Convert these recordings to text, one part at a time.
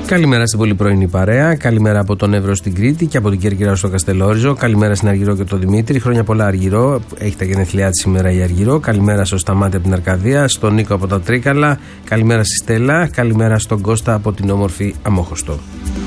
Καλημέρα στην πολύ πρωινή παρέα. Καλημέρα από τον Εύρο στην Κρήτη και από την Κέρκυρα στο Καστελόριζο. Καλημέρα στην Αργυρό και τον Δημήτρη. Χρόνια πολλά, Αργυρό. Έχει τα γενέθλιά της σήμερα η Αργυρό. Καλημέρα στο Σταμάτη από την Αρκαδία. Στον Νίκο από τα Τρίκαλα. Καλημέρα στη Στέλλα. Καλημέρα στον Κώστα από την όμορφη Αμόχωστο.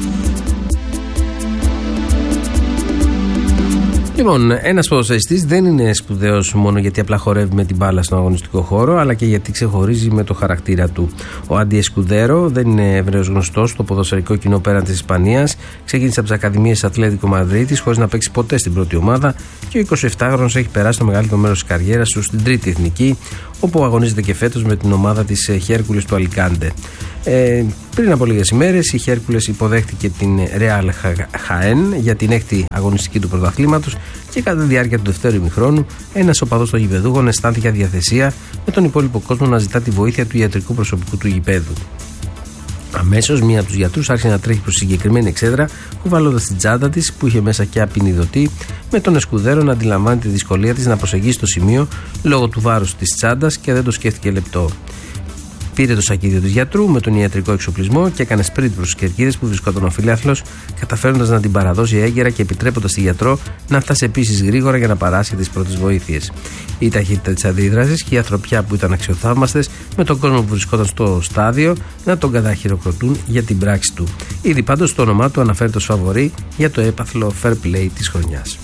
Λοιπόν, ένας ποδοσφαιριστής δεν είναι σπουδαίος μόνο γιατί απλά χορεύει με την μπάλα στον αγωνιστικό χώρο, αλλά και γιατί ξεχωρίζει με το χαρακτήρα του. Ο Άντι Εσκουδέρο δεν είναι ευρέως γνωστός στο ποδοσφαιρικό κοινό πέραν της Ισπανίας. Ξεκίνησε από τις Ακαδημίες Ατλέτικο Μαδρίτης χωρίς να παίξει ποτέ στην πρώτη ομάδα και ο 27χρονος έχει περάσει το μεγαλύτερο μέρος της καριέρας του στην τρίτη εθνική, όπου αγωνίζεται και φέτος με την ομάδα της Χέρκουλες του Αλικάντε. Πριν από λίγες ημέρες η Χέρκουλες υποδέχτηκε την Ρεάλ Χαέν για την έκτη αγωνιστική του πρωταθλήματος και κατά τη διάρκεια του δευτέρου ημιχρόνου ένας οπαδός των γηπεδούχων αισθάνθηκε αδιαθεσία με τον υπόλοιπο κόσμο να ζητά τη βοήθεια του ιατρικού προσωπικού του γηπέδου. Αμέσως μία από τους γιατρούς άρχισε να τρέχει προς τη συγκεκριμένη εξέδρα, κουβαλώντας την τσάντα της που είχε μέσα και απεινιδωτή, με τον Εσκουδέρο να αντιλαμβάνει τη δυσκολία της να προσεγγίσει το σημείο λόγω του βάρους της τσάντας και δεν το σκέφτηκε λεπτό. Πήρε το σακίδιο του γιατρού με τον ιατρικό εξοπλισμό και έκανε σπριντ προς τις κερκίδες που βρισκόταν ο φιλάθλος, καταφέροντας να την παραδώσει έγκαιρα και επιτρέποντας στη γιατρό να φτάσει επίσης γρήγορα για να παράσχει τις πρώτες βοήθειες. Η ταχύτητα της αντίδρασης και η ανθρωπιά που ήταν αξιοθαύμαστες με τον κόσμο που βρισκόταν στο στάδιο να τον καταχειροκροτούν για την πράξη του. Ήδη πάντως το όνομά του αναφέρεται ως φαβορί για το έπαθλο fair play της χρονιάς.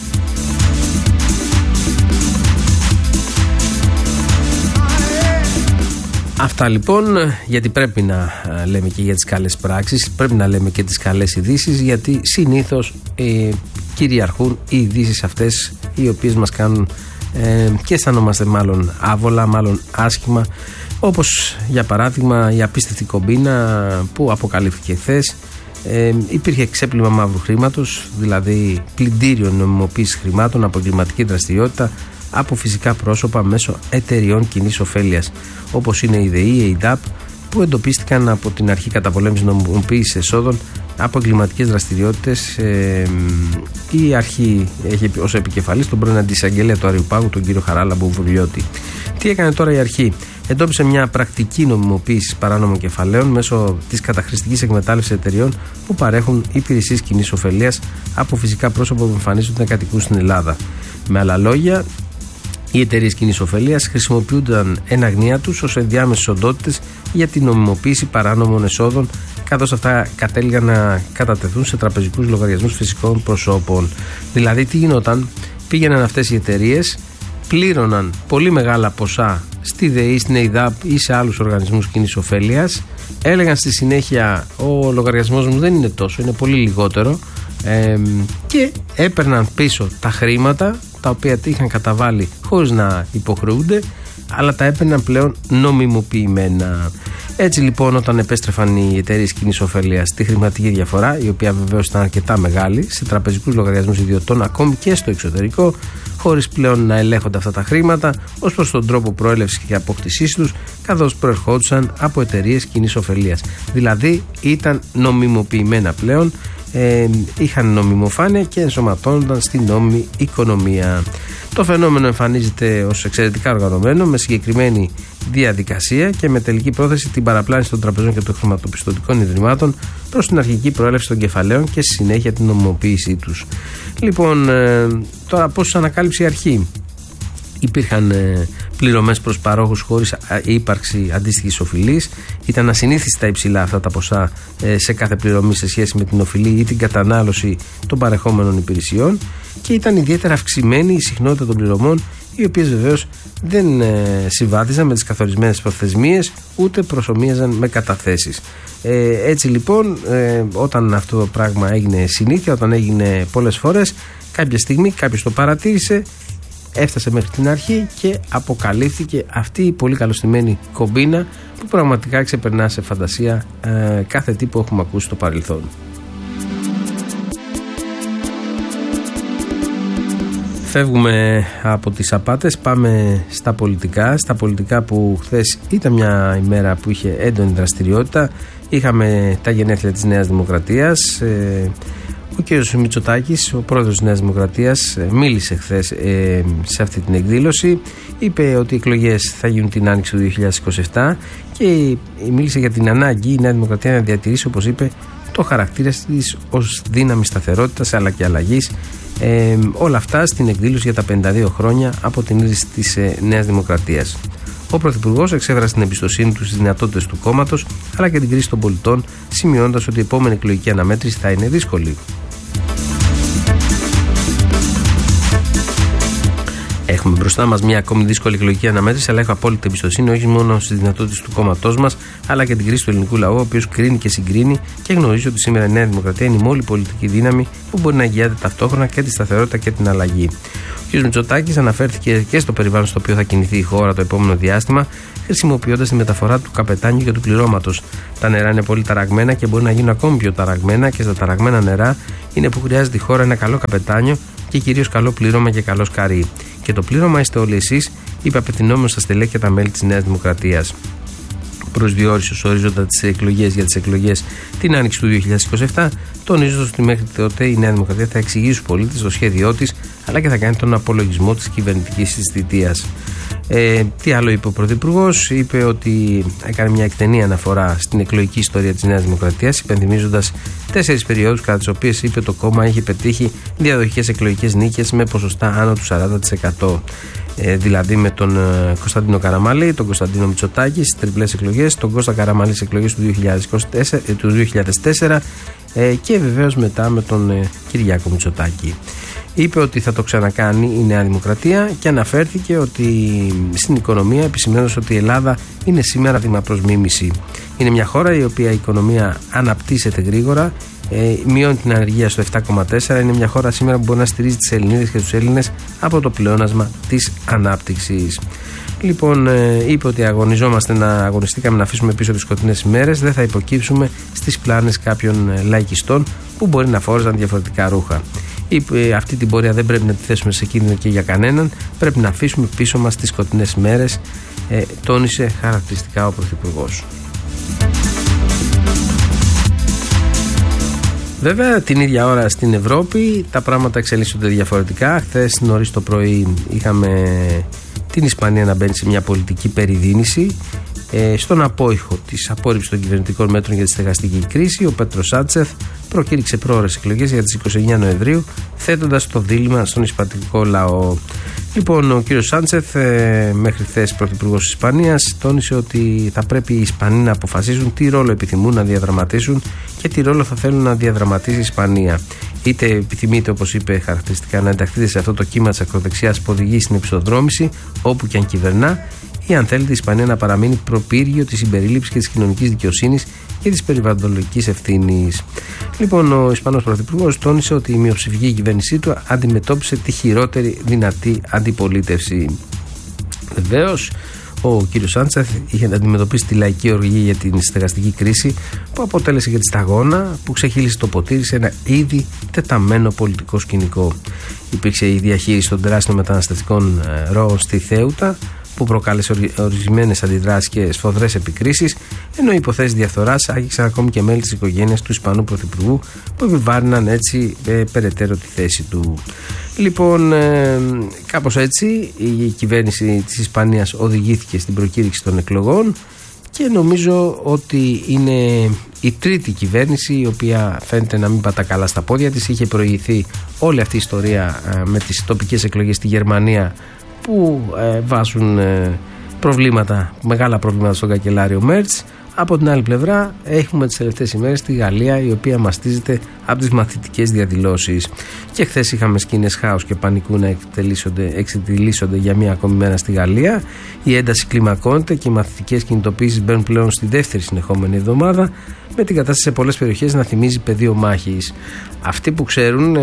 Αυτά λοιπόν, γιατί πρέπει να λέμε και για τις καλές πράξεις, πρέπει να λέμε και τις καλές ειδήσεις, γιατί συνήθως κυριαρχούν οι ειδήσεις αυτές οι οποίες μας κάνουν και αισθανόμαστε μάλλον άβολα, μάλλον άσχημα, όπως για παράδειγμα η απίστευτη κομπίνα που αποκαλύφθηκε χθες. Υπήρχε ξέπλυμα μαύρου χρήματος, δηλαδή πλυντήριο νομιμοποίησης χρημάτων από εγκληματική δραστηριότητα από φυσικά πρόσωπα μέσω εταιριών κοινής ωφέλειας, όπως είναι η ΔΕΗ, η ΕΙΔΑΠ, που εντοπίστηκαν από την αρχή καταπολέμησης νομιμοποίησης εσόδων από εγκληματικές δραστηριότητες. Η αρχή έχει ως επικεφαλής τον πρώην αντισαγγελέα του Αριουπάγου, τον κύριο Χαράλα Μπουβουλιώτη. Τι έκανε τώρα η αρχή? Εντόπισε μια πρακτική νομιμοποίησης παράνομων κεφαλαίων μέσω της καταχρηστικής εκμετάλλευσης εταιριών που παρέχουν υπηρεσίες κοινής ωφελίας από φυσικά πρόσωπα που εμφανίζονται να κατοικούν στην Ελλάδα. Με άλλα λόγια, οι εταιρείες κοινής ωφελίας χρησιμοποιούνταν εν αγνία τους ως ενδιάμεσες οντότητες για την νομιμοποίηση παράνομων εσόδων, καθώς αυτά κατέληγαν να κατατεθούν σε τραπεζικούς λογαριασμούς φυσικών προσώπων. Δηλαδή, τι γινόταν? Πήγαιναν αυτές οι εταιρείες, πλήρωναν πολύ μεγάλα ποσά στη ΔΕΗ, στην ΕΙΔΑΠ ή σε άλλους οργανισμούς κοινής ωφέλειας, έλεγαν στη συνέχεια ο λογαριασμός μου δεν είναι τόσο, είναι πολύ λιγότερο, και έπαιρναν πίσω τα χρήματα τα οποία είχαν καταβάλει χωρίς να υποχρεούνται, αλλά τα έπαιρναν πλέον νομιμοποιημένα. Έτσι λοιπόν, όταν επέστρεφαν οι εταιρείες κοινής ωφελίας τη χρηματική διαφορά, η οποία βεβαίως ήταν αρκετά μεγάλη, σε τραπεζικούς λογαριασμούς ιδιωτών ακόμη και στο εξωτερικό, χωρίς πλέον να ελέγχονται αυτά τα χρήματα ως προς τον τρόπο προέλευσης και απόκτησής τους, καθώς προερχόντουσαν από εταιρείες κοινής ωφελίας. Δηλαδή ήταν νομιμοποιημένα πλέον, είχαν νομιμοφάνεια και ενσωματώνονταν στην νόμιμη οικονομία. Το φαινόμενο εμφανίζεται ως εξαιρετικά οργανωμένο, με συγκεκριμένη διαδικασία και με τελική πρόθεση την παραπλάνηση των τραπεζών και των χρηματοπιστωτικών ιδρυμάτων προς την αρχική προέλευση των κεφαλαίων και στη συνέχεια την νομιμοποίησή τους. Λοιπόν, τώρα πώς ανακάλυψε η αρχή? Υπήρχαν πληρωμές προς παρόχους χωρίς ύπαρξη αντίστοιχης οφειλής. Ήταν ασυνήθιστα υψηλά αυτά τα ποσά σε κάθε πληρωμή σε σχέση με την οφειλή ή την κατανάλωση των παρεχόμενων υπηρεσιών, και ήταν ιδιαίτερα αυξημένη η συχνότητα των πληρωμών, οι οποίες βεβαίως δεν συμβάδιζαν με τις καθορισμένες προθεσμίες ούτε προσομοίαζαν με καταθέσεις. Έτσι λοιπόν, όταν αυτό το πράγμα έγινε συνήθεια, όταν έγινε πολλές φορές, κάποια στιγμή κάποιος το παρατήρησε, έφτασε μέχρι την αρχή και αποκαλύφθηκε αυτή η πολύ καλωστημένη κομπίνα που πραγματικά ξεπερνά σε φαντασία κάθε τι που έχουμε ακούσει στο παρελθόν. Φεύγουμε από τις απάτες, πάμε στα πολιτικά. Στα πολιτικά που χθες ήταν μια ημέρα που είχε έντονη δραστηριότητα. Είχαμε τα γενέθλια της Νέας Δημοκρατίας. Ο κ. Μητσοτάκης, ο πρόεδρος της Νέας Δημοκρατίας, μίλησε χθες σε αυτή την εκδήλωση. Είπε ότι οι εκλογές θα γίνουν την άνοιξη του 2027 και μίλησε για την ανάγκη η Νέα Δημοκρατία να διατηρήσει, όπως είπε, το χαρακτήρα της ως δύναμη σταθερότητας αλλά και αλλαγής. Όλα αυτά στην εκδήλωση για τα 52 χρόνια από την ίδρυση της Νέας Δημοκρατίας. Ο Πρωθυπουργός εξέφρασε την εμπιστοσύνη του στις δυνατότητες του κόμματος αλλά και την κρίση των πολιτών, σημειώνοντας ότι η επόμενη εκλογική αναμέτρηση θα είναι δύσκολη. Έχουμε μπροστά μας μια ακόμη δύσκολη εκλογική αναμέτρηση, αλλά έχω απόλυτη εμπιστοσύνη όχι μόνο στις δυνατότητες του κόμματός μας, αλλά και την κρίση του ελληνικού λαού, ο οποίος κρίνει και συγκρίνει και γνωρίζει ότι σήμερα η Νέα Δημοκρατία είναι η μόνη πολιτική δύναμη που μπορεί να εγγυάται ταυτόχρονα και τη σταθερότητα και την αλλαγή. Ο κ. Μητσοτάκης αναφέρθηκε και στο περιβάλλον στο οποίο θα κινηθεί η χώρα το επόμενο διάστημα, χρησιμοποιώντας τη μεταφορά του καπετάνιου και του πληρώματος. Τα νερά είναι πολύ ταραγμένα και μπορεί να γίνουν ακόμη πιο ταραγμένα, και στα ταραγμένα νερά είναι που χρειάζεται η χώρα ένα καλό καπετάνιο και κυρίως καλό πλήρωμα και καλό σκαρί. Και το πλήρωμα είστε όλοι εσείς, είπε απευθυνόμενος στα στελέχη και τα μέλη της Νέας Δημοκρατίας. Προσδιορίσε ως ορίζοντα τις εκλογές για τις εκλογές την άνοιξη του 2027, τονίζοντας ότι μέχρι τότε η Νέα Δημοκρατία θα εξηγήσει στους πολίτες το σχέδιό της, αλλά και θα κάνει τον απολογισμό της κυβερνητικής της θητείας. Τι άλλο είπε ο Πρωθυπουργός? Είπε ότι έκανε μια εκτενή αναφορά στην εκλογική ιστορία της Νέας Δημοκρατίας, υπενθυμίζοντας 4 περιόδους κατά τις οποίες, είπε, το κόμμα είχε πετύχει διαδοχικές εκλογικές νίκες με ποσοστά άνω του 40%. Δηλαδή με τον Κωνσταντίνο Καραμανλή, τον Κωνσταντίνο Μητσοτάκη στις τριπλές εκλογές, τον Κώστα Καραμανλή στις εκλογές του 2004 και βεβαίως μετά με τον Κυριάκο Μητσοτάκη. Είπε ότι θα το ξανακάνει η Νέα Δημοκρατία και αναφέρθηκε ότι στην οικονομία, επισημαίνοντας ότι η Ελλάδα είναι σήμερα βήμα προς μίμηση. Είναι μια χώρα η οποία η οικονομία αναπτύσσεται γρήγορα, μειώνει την ανεργία στο 7,4%. Είναι μια χώρα σήμερα που μπορεί να στηρίζει τις Ελληνίδες και τους Έλληνες από το πλεόνασμα της ανάπτυξης. Λοιπόν, είπε ότι αγωνιστήκαμε να αφήσουμε πίσω τις σκοτεινές ημέρες, δεν θα υποκύψουμε στις πλάνες κάποιων λαϊκιστών που μπορεί να φόρεζαν διαφορετικά ρούχα. Είπε, αυτή την πορεία δεν πρέπει να τη θέσουμε σε κίνδυνο και για κανέναν, πρέπει να αφήσουμε πίσω μας τις σκοτεινές μέρες, τόνισε χαρακτηριστικά ο Πρωθυπουργός. Βέβαια, την ίδια ώρα στην Ευρώπη τα πράγματα εξελίσσονται διαφορετικά. Χθες νωρίς το πρωί είχαμε την Ισπανία να μπαίνει σε μια πολιτική περιδίνηση. Στον απόϊχο της απόρριψης των κυβερνητικών μέτρων για τη στεγαστική κρίση, ο Πέτρο Σάντσεθ προκήρυξε πρόωρες εκλογές για τις 29 Νοεμβρίου, θέτοντας το δίλημμα στον ισπανικό λαό. Λοιπόν, ο κύριος Σάντσεθ, μέχρι χθες πρωθυπουργός της Ισπανίας, τόνισε ότι θα πρέπει οι Ισπανοί να αποφασίσουν τι ρόλο επιθυμούν να διαδραματίσουν και τι ρόλο θα θέλουν να διαδραματίσει η Ισπανία. Είτε επιθυμείτε, όπως είπε χαρακτηριστικά, να ενταχθείτε σε αυτό το κύμα της ακροδεξιάς που οδηγεί στην επεισοδρόμηση, όπου και αν κυβερνά, ή αν θέλετε η Ισπανία να παραμείνει προπύργιο της συμπερίληψης και της κοινωνικής δικαιοσύνης και της περιβαλλοντολογικής ευθύνης. Λοιπόν, ο Ισπανός Πρωθυπουργός τόνισε ότι η μειοψηφική κυβέρνησή του αντιμετώπισε τη χειρότερη δυνατή αντιπολίτευση. Βεβαίως, ο κύριος Σάντσεθ είχε αντιμετωπίσει τη λαϊκή οργή για την στεγαστική κρίση που αποτέλεσε και τη σταγόνα που ξεχύλισε το ποτήρι σε ένα ήδη τεταμένο πολιτικό σκηνικό. Υπήρξε η διαχείριση των τεράστιων μεταναστευτικών ροών στη Θέουτα, που προκάλεσε ορισμένες αντιδράσεις και σφοδρές επικρίσεις, ενώ οι υποθέσεις διαφθοράς άγγιξαν ακόμη και μέλη της οικογένειας του Ισπανού Πρωθυπουργού, που επιβάρυναν έτσι περαιτέρω τη θέση του. Λοιπόν, κάπως έτσι η κυβέρνηση της Ισπανίας οδηγήθηκε στην προκήρυξη των εκλογών και νομίζω ότι είναι η τρίτη κυβέρνηση η οποία φαίνεται να μην πατά καλά στα πόδια της. Είχε προηγηθεί όλη αυτή η ιστορία με τις τοπικές εκλογές στη Γερμανία, που βάζουν μεγάλα προβλήματα στον καγκελάριο Μέρτς. Από την άλλη πλευρά έχουμε τις τελευταίες ημέρες τη Γαλλία, η οποία μαστίζεται από τις μαθητικές διαδηλώσεις. Και χθες είχαμε σκηνές χάους και πανικού να εξετυλίσσονται για μία ακόμη μέρα στη Γαλλία. Η ένταση κλιμακώνεται και οι μαθητικές κινητοποίησεις μπαίνουν πλέον στη δεύτερη συνεχόμενη εβδομάδα, με την κατάσταση σε πολλές περιοχές να θυμίζει πεδίο μάχης. Αυτοί που ξέρουν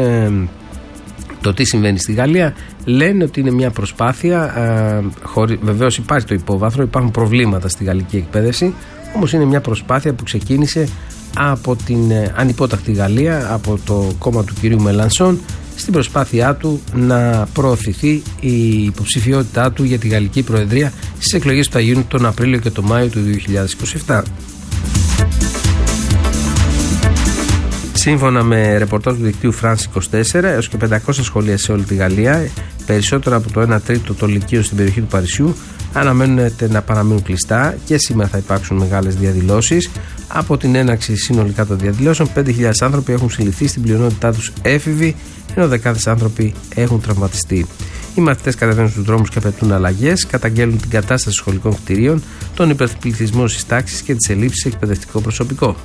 το τι συμβαίνει στη Γαλλία λένε ότι είναι μια προσπάθεια, βεβαίως υπάρχει το υπόβαθρο, υπάρχουν προβλήματα στη γαλλική εκπαίδευση, όμως είναι μια προσπάθεια που ξεκίνησε από την ανυπότακτη Γαλλία, από το κόμμα του κυρίου Μελανσόν, στην προσπάθειά του να προωθηθεί η υποψηφιότητά του για τη Γαλλική Προεδρία στις εκλογές που θα γίνουν τον Απρίλιο και τον Μάιο του 2027. Σύμφωνα με ρεπορτάζ του δικτύου France 24, έως και 500 σχολεία σε όλη τη Γαλλία, περισσότερο από το 1 τρίτο των λυκείων στην περιοχή του Παρισιού, αναμένεται να παραμείνουν κλειστά και σήμερα θα υπάρξουν μεγάλες διαδηλώσεις. Από την έναρξη συνολικά των διαδηλώσεων, 5.000 άνθρωποι έχουν συλληφθεί, στην πλειονότητά τους έφηβοι, ενώ δεκάδες άνθρωποι έχουν τραυματιστεί. Οι μαθητές κατεβαίνουν στους δρόμους και απαιτούν αλλαγές, καταγγέλνουν την κατάσταση σχολικών κτηρίων, τον υπερπληθυσμό στις τάξεις και τις ελλείψεις σε εκπαιδευτικό προσωπικό.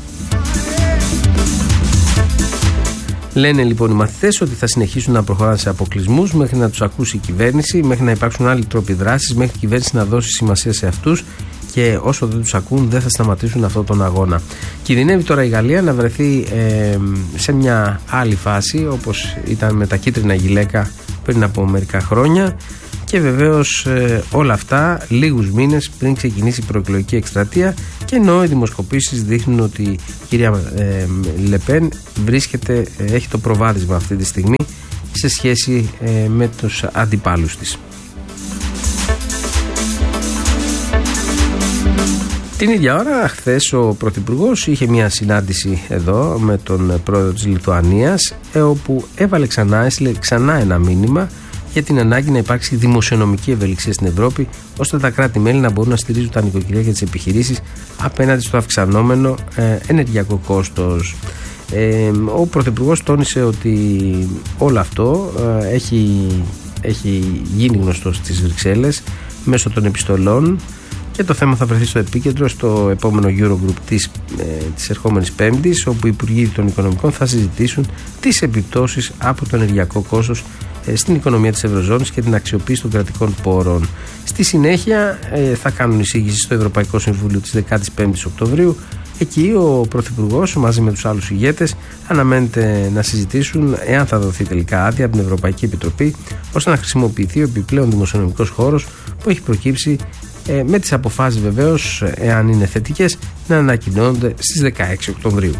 Λένε λοιπόν οι μαθητές ότι θα συνεχίσουν να προχωράνε σε αποκλεισμούς μέχρι να τους ακούσει η κυβέρνηση, μέχρι να υπάρξουν άλλοι τρόποι δράσης, μέχρι η κυβέρνηση να δώσει σημασία σε αυτούς και όσο δεν τους ακούν δεν θα σταματήσουν αυτόν τον αγώνα. Κινδυνεύει τώρα η Γαλλία να βρεθεί σε μια άλλη φάση, όπως ήταν με τα κίτρινα γυλαίκα πριν από μερικά χρόνια, και βεβαίως όλα αυτά λίγους μήνες πριν ξεκινήσει η προεκλογική εκστρατεία, και ενώ οι δημοσκοπήσεις δείχνουν ότι η κυρία Λεπέν έχει το προβάδισμα αυτή τη στιγμή σε σχέση με τους αντιπάλους της. Την ίδια ώρα, χθες ο Πρωθυπουργός είχε μια συνάντηση εδώ με τον πρόεδρο της Λιθουανίας, όπου έστειλε ξανά ένα μήνυμα για την ανάγκη να υπάρξει δημοσιονομική ευελιξία στην Ευρώπη, ώστε τα κράτη-μέλη να μπορούν να στηρίζουν τα νοικοκυριά και τις επιχειρήσεις απέναντι στο αυξανόμενο ενεργειακό κόστος. Ο Πρωθυπουργός τόνισε ότι όλο αυτό έχει γίνει γνωστό στις Βρυξέλλες μέσω των επιστολών, και το θέμα θα βρεθεί στο επίκεντρο στο επόμενο Eurogroup της ερχόμενης Πέμπτης, όπου οι Υπουργοί των Οικονομικών θα συζητήσουν τις επιπτώσεις από το ενεργειακό κόστος στην οικονομία της Ευρωζώνης και την αξιοποίηση των κρατικών πόρων. Στη συνέχεια θα κάνουν εισήγηση στο Ευρωπαϊκό Συμβούλιο της 15ης Οκτωβρίου. Εκεί ο Πρωθυπουργός μαζί με τους άλλους ηγέτες αναμένεται να συζητήσουν εάν θα δοθεί τελικά άδεια από την Ευρωπαϊκή Επιτροπή, ώστε να χρησιμοποιηθεί ο επιπλέον δημοσιονομικός χώρος που έχει προκύψει, με τις αποφάσεις βεβαίως, εάν είναι θετικές, να ανακοινώνονται στις 16 Οκτωβρίου.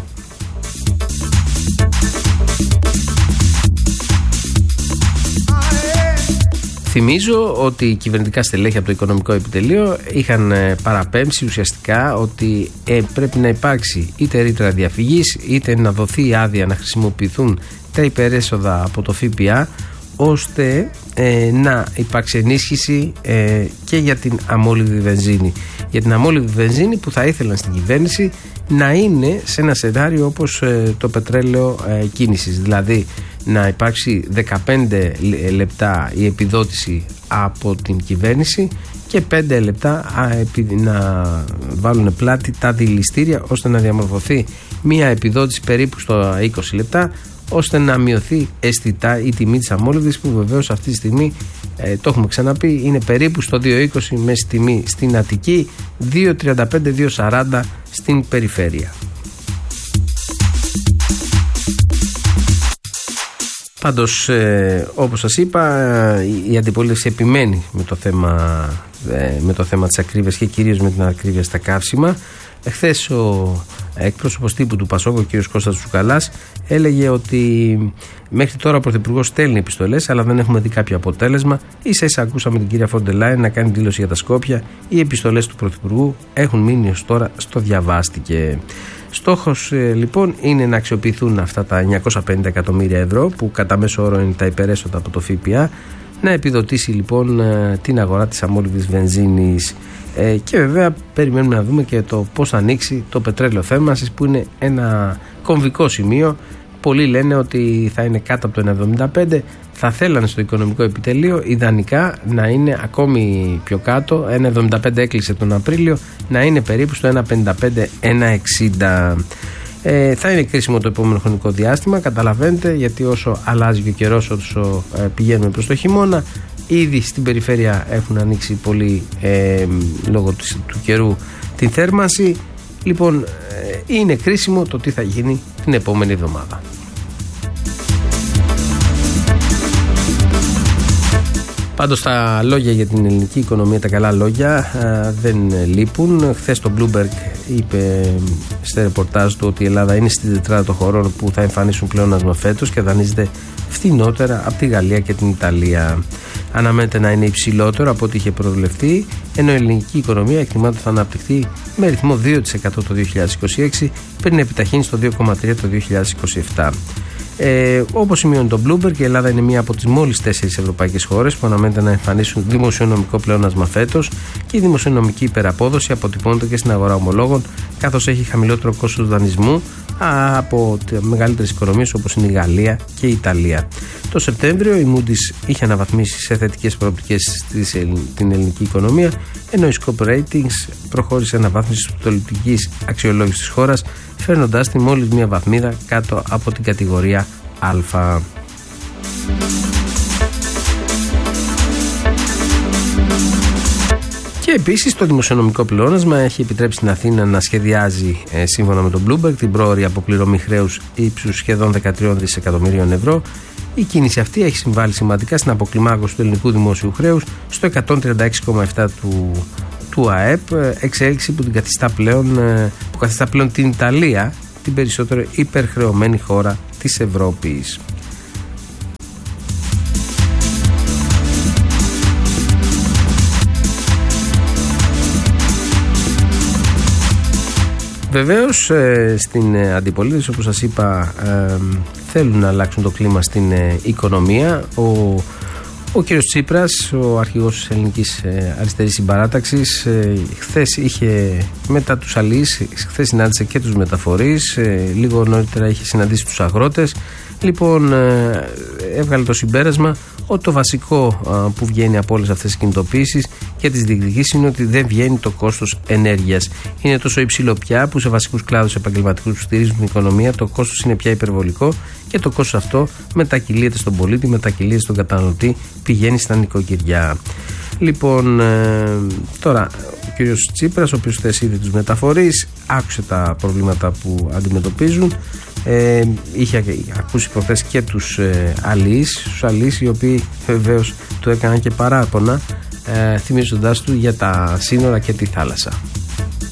Θυμίζω ότι οι κυβερνητικά στελέχη από το Οικονομικό Επιτελείο είχαν παραπέμψει ουσιαστικά ότι πρέπει να υπάρξει είτε ρήτρα διαφυγής, είτε να δοθεί άδεια να χρησιμοποιηθούν τα υπερέσοδα από το ΦΠΑ, ώστε να υπάρξει ενίσχυση και για την αμόλυβδη βενζίνη. Για την αμόλυβδη βενζίνη που θα ήθελαν στην κυβέρνηση να είναι σε ένα σενάριο όπως το πετρέλαιο κίνησης, δηλαδή να υπάρξει 15 λεπτά η επιδότηση από την κυβέρνηση και 5 λεπτά να βάλουν πλάτη τα δηληστήρια, ώστε να διαμορφωθεί μια επιδότηση περίπου στο 20 λεπτά, ώστε να μειωθεί αισθητά η τιμή της αμόλυβδης, που βεβαίως αυτή τη στιγμή, το έχουμε ξαναπεί, είναι περίπου στο 2,20 μέση τιμή στην Αττική, 2,35-2,40 στην περιφέρεια. Πάντως, όπως σας είπα, η αντιπολίτευση επιμένει με το θέμα της ακρίβειας και κυρίως με την ακρίβεια στα καύσιμα. Χθες ο εκπρόσωπος τύπου του ΠΑΣΟΚ, ο κ. Κώστας Τσουκαλάς, έλεγε ότι μέχρι τώρα ο Πρωθυπουργός στέλνει επιστολές, αλλά δεν έχουμε δει κάποιο αποτέλεσμα. Ίσα-ίσα ακούσαμε την κυρία Φόντερ Λάιεν να κάνει δήλωση για τα Σκόπια. Οι επιστολές του Πρωθυπουργού έχουν μείνει ως τώρα στο διαβάστηκε. Στόχος λοιπόν είναι να αξιοποιηθούν αυτά τα 950 εκατομμύρια ευρώ, που κατά μέσο όρο είναι τα υπερέσοδα από το ΦΠΑ, να επιδοτήσει λοιπόν την αγορά της αμόλυβδης βενζίνης. Και βέβαια περιμένουμε να δούμε και το πώς θα ανοίξει το πετρέλαιο θέρμανσης, που είναι ένα κομβικό σημείο. Πολλοί λένε ότι θα είναι κάτω από το 1,75. Θα θέλανε στο Οικονομικό Επιτελείο ιδανικά να είναι ακόμη πιο κάτω. 1,75 έκλεισε τον Απρίλιο, να είναι περίπου στο 1,55-1,60. Θα είναι κρίσιμο το επόμενο χρονικό διάστημα, καταλαβαίνετε, γιατί όσο αλλάζει και ο καιρός, όσο πηγαίνουμε προς το χειμώνα, ήδη στην περιφέρεια έχουν ανοίξει πολύ λόγω του καιρού την θέρμανση. Λοιπόν, είναι κρίσιμο το τι θα γίνει την επόμενη εβδομάδα. Πάντως τα λόγια για την ελληνική οικονομία, τα καλά λόγια, δεν λείπουν. Χθες στο Bloomberg είπε στο ρεπορτάζ του ότι η Ελλάδα είναι στην τετράδα των χωρών που θα εμφανίσουν πλεόνασμα φέτος και δανείζεται φθηνότερα από τη Γαλλία και την Ιταλία. Αναμένεται να είναι υψηλότερο από ό,τι είχε προβλεφθεί, ενώ η ελληνική οικονομία εκτιμάται θα αναπτυχθεί με ρυθμό 2% το 2026 πριν να επιταχύνει στο 2,3% το 2027. Όπως σημειώνει το Bloomberg, η Ελλάδα είναι μία από τις μόλις 4 ευρωπαϊκές χώρες που αναμένεται να εμφανίσουν δημοσιονομικό πλεόνασμα φέτος και η δημοσιονομική υπεραπόδοση αποτυπώνεται και στην αγορά ομολόγων, καθώς έχει χαμηλότερο κόστος δανεισμού από μεγαλύτερες οικονομίες όπως είναι η Γαλλία και η Ιταλία. Το Σεπτέμβριο η Moody's είχε αναβαθμίσει σε θετικές προοπτικές την ελληνική οικονομία, ενώ η Scope Ratings προχώρησε αναβάθμιση της πολιτικής αξιολόγησης της χώρας, φέρνοντάς τη μόλις μία βαθμίδα κάτω από την κατηγορία Α. Και επίσης το δημοσιονομικό πλεόνασμα έχει επιτρέψει στην Αθήνα να σχεδιάζει, σύμφωνα με τον Bloomberg, την πρόωρη αποπληρωμή χρέους ύψους σχεδόν 13 δισεκατομμυρίων ευρώ. Η κίνηση αυτή έχει συμβάλει σημαντικά στην αποκλιμάκωση του ελληνικού δημόσιου χρέους στο 136,7% του ΑΕΠ, εξέλιξη που καθιστά πλέον την Ιταλία την περισσότερο υπερχρεωμένη χώρα της Ευρώπης. Βεβαίως στην αντιπολίτευση, όπως σας είπα, θέλουν να αλλάξουν το κλίμα στην οικονομία. Ο κύριος Τσίπρας, ο αρχηγός της Ελληνικής Αριστερής Συμπαράταξης, χθες είχε μετά τους αλείς, χθες συνάντησε και τους μεταφορείς, λίγο νωρίτερα είχε συναντήσει τους αγρότες. Λοιπόν, έβγαλε το συμπέρασμα ότι το βασικό που βγαίνει από όλες αυτές τις κινητοποίησεις και τις διεκδικήσεις είναι ότι δεν βγαίνει το κόστος ενέργειας. Είναι τόσο υψηλό πια που σε βασικούς κλάδους επαγγελματικούς που στηρίζουν την οικονομία το κόστος είναι πια υπερβολικό και το κόστος αυτό μετακυλείται στον πολίτη, μετακυλείται στον καταναλωτή, πηγαίνει στα νοικοκυριά. Λοιπόν, τώρα ο κύριος Τσίπρας, ο οποίος χθες είδε τους μεταφορείς, άκουσε τα προβλήματα που αντιμετωπίζουν. Είχε ακούσει προχθές και τους αλείς, οι οποίοι βεβαίως του έκαναν και παράπονα, θυμίζοντάς του για τα σύνορα και τη θάλασσα.